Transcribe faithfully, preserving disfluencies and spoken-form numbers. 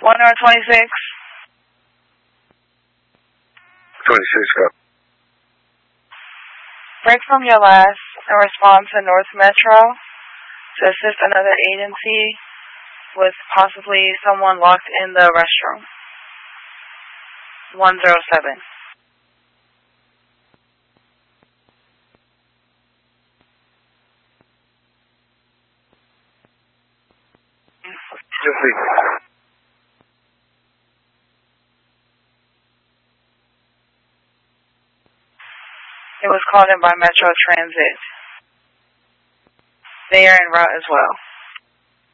one or twenty-six. twenty-six, go. Break from your last and respond to North Metro to assist another agency with possibly someone locked in the restroom. one zero seven. It was called in by Metro Transit. They are en route as well.